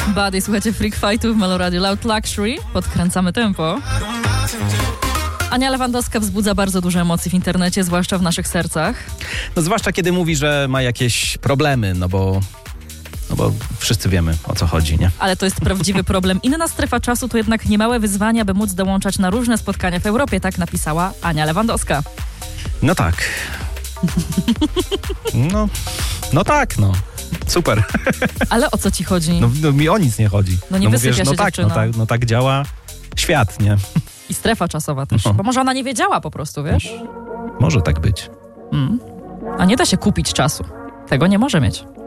Buddy, słuchajcie Freak Fightu w Meloradio Loud Luxury. Podkręcamy tempo. Ania Lewandowska wzbudza bardzo dużo emocji w internecie, zwłaszcza w naszych sercach. No zwłaszcza kiedy mówi, że ma jakieś problemy, no bo wszyscy wiemy, o co chodzi, nie? Ale to jest prawdziwy problem. Inna strefa czasu to jednak niemałe wyzwanie, by móc dołączać na różne spotkania w Europie, tak napisała Ania Lewandowska. No tak. No tak. Super. Ale o co ci chodzi? No mi o nic nie chodzi. No nie wysypia się dziewczyna. No tak działa świat, nie? I strefa czasowa też. No. Bo może ona nie wiedziała po prostu, wiesz? Może tak być. A nie da się kupić czasu. Tego nie może mieć.